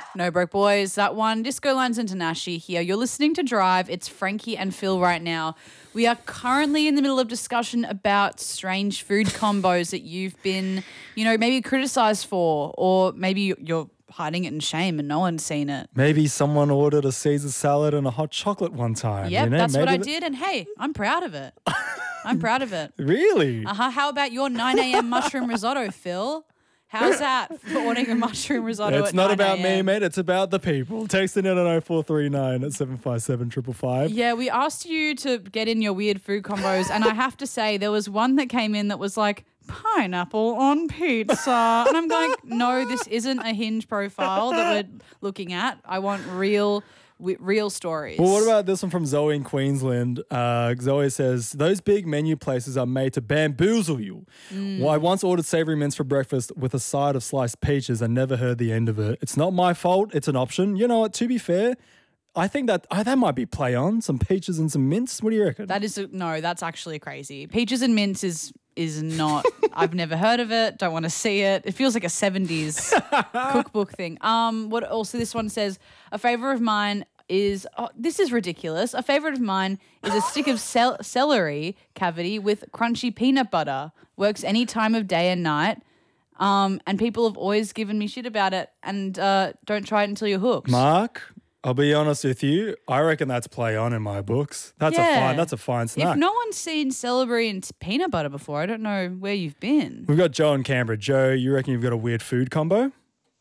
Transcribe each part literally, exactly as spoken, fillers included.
No Broke Boys, that one. Disco Lines International here. You're listening to Drive. It's Frankie and Phil right now. We are currently in the middle of discussion about strange food combos that you've been, you know, maybe criticised for, or maybe you're hiding it in shame and no one's seen it. Maybe someone ordered a Caesar salad and a hot chocolate one time. Yep, you know? that's maybe what I th- did. And hey, I'm proud of it. I'm proud of it. Really? Uh-huh. How about your nine a.m. mushroom risotto, Phil? How's that for ordering a mushroom risotto It's at not nine about me, a.m.? mate. It's about the people. Text in at oh four three nine at seven five seven five five. Yeah, we asked you to get in your weird food combos, and I have to say there was one that came in that was like pineapple on pizza, and I'm going, no, this isn't a Hinge profile that we're looking at. I want real, wi- real stories. Well, what about this one from Zoe in Queensland? Uh, Zoe says, those big menu places are made to bamboozle you. Mm. Well, I once ordered savoury mince for breakfast with a side of sliced peaches and never heard the end of it. It's not my fault. It's an option. You know what? To be fair, I think that oh, that might be play on. Some peaches and some mince. What do you reckon? That is a, no, that's actually crazy. Peaches and mince is is not. I've never heard of it. Don't want to see it. It feels like a seventies cookbook thing. Um, what also this one says, a favorite of mine is oh, this is ridiculous. A favorite of mine is a stick of cel- celery cavity with crunchy peanut butter. Works any time of day and night. Um, and people have always given me shit about it. And uh, don't try it until you're hooked. Mark, I'll be honest with you. I reckon that's play on in my books. That's a Yeah. fine. That's a fine snack. If no one's seen celery and peanut butter before, I don't know where you've been. We've got Joe in Canberra. Joe, you reckon you've got a weird food combo?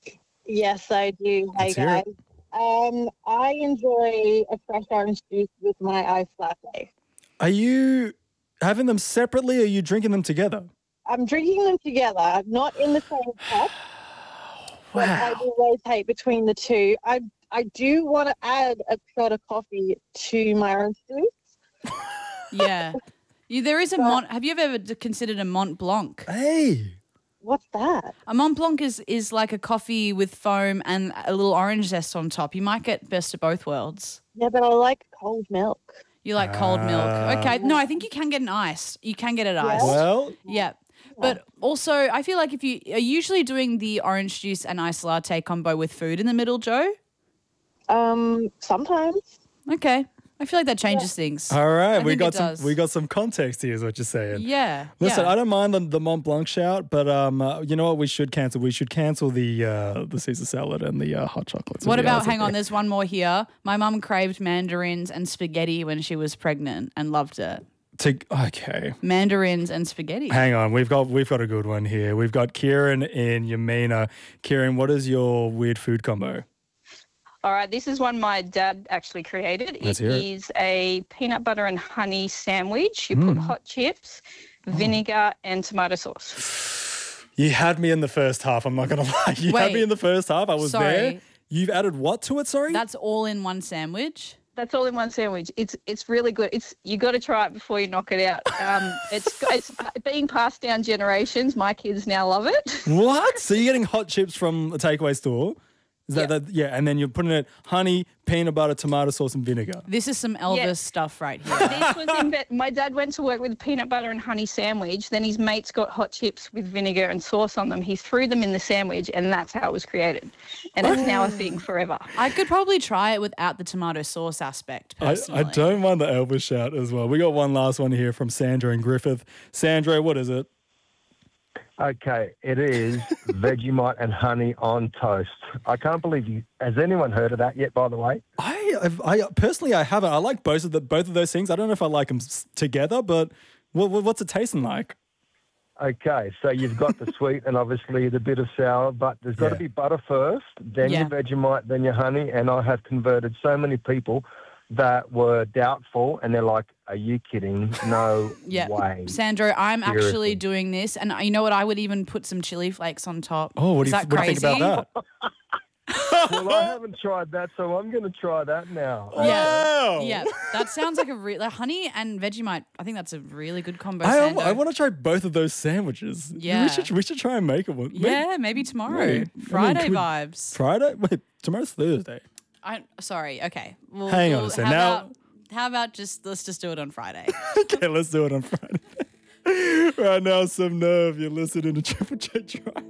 Yes, I do. Hey, Let's hear guys. it. Um, I enjoy a fresh orange juice with my iced latte. Are you having them separately or are you drinking them together? I'm drinking them together, not in the same cup. But I will rotate between the two. I I do want to add a shot of coffee to my orange juice. Yeah. You, there is a Mont. Have you ever d- considered a Mont Blanc? Hey. What's that? A Mont Blanc is, is like a coffee with foam and a little orange zest on top. You might get best of both worlds. Yeah, but I like cold milk. You like cold milk. Ah. Okay. No, I think you can get an iced. You can get it iced. Well, Yeah. But also, I feel like if you are usually doing the orange juice and iced latte combo with food in the middle, Joe. Um, sometimes. Okay. I feel like that changes things. all right. I We think got it some. does. We got some context here. Is what you're saying. Yeah. Listen, yeah. I don't mind the, the Mont Blanc shout, but um, uh, you know what? We should cancel. We should cancel the uh, the Caesar salad and the uh, hot chocolates. What with the about, ice hang up on, there. there's one more here. My mum craved mandarins and spaghetti when she was pregnant and loved it. To, okay. Mandarins and spaghetti. Hang on, we've got we've got a good one here. We've got Kieran in Yamina. Kieran, what is your weird food combo? All right, this is one my dad actually created. Let's It hear it. is a peanut butter and honey sandwich. You Mm. put hot chips, vinegar, and tomato sauce. You had me in the first half. I'm not gonna lie. You had Wait. me in the first half. I was Sorry. there. You've added what to it? Sorry. That's all in one sandwich. That's all in one sandwich. It's it's really good. It's you got to try it before you knock it out. Um, it's it's being passed down generations. My kids now love it. What? So you're getting hot chips from a takeaway store? Is that, Yeah. that yeah? And then you're putting it honey, peanut butter, tomato sauce, and vinegar. This is some Elvis Yeah. stuff right here. This was in bed. My dad went to work with a peanut butter and honey sandwich. Then his mates got hot chips with vinegar and sauce on them. He threw them in the sandwich, and that's how it was created. And it's now a thing forever. I could probably try it without the tomato sauce aspect, I, personally. I don't mind the Elvis shout as well. We got one last one here from Sandra and Griffith. Sandra, what is it? Okay, it is Vegemite and honey on toast. I can't believe you. Has anyone heard of that yet? By the way, I, I've, I personally I haven't. I like both of the both of those things. I don't know if I like them s- together, but what, what, what's it tasting like? okay, so you've got the sweet and obviously the bit of sour, but there's got to Yeah. be butter first, then Yeah. your Vegemite, then your honey. And I have converted so many people that were doubtful, and they're like, "Are you kidding? No Yeah. way." Sandro, I'm actually Seriously. doing this, and you know what? I would even put some chili flakes on top. Oh, what Is do you, that what do you crazy? think about that? Well, I haven't tried that, so I'm going to try that now. Yeah, Wow. yeah. That sounds like a real like honey and Vegemite. I think that's a really good combo. I, Sando. I want to try both of those sandwiches. Yeah. we should we should try and make it one. Yeah, maybe tomorrow. Wait, I mean, Friday could we- vibes. Friday. Wait, tomorrow's Thursday. I sorry. Okay. We'll, Hang on a we'll- sec, How now- about, how about just let's just do it on Friday? Okay, let's do it on Friday. Right now, some nerve. You're listening to Triple J Drive.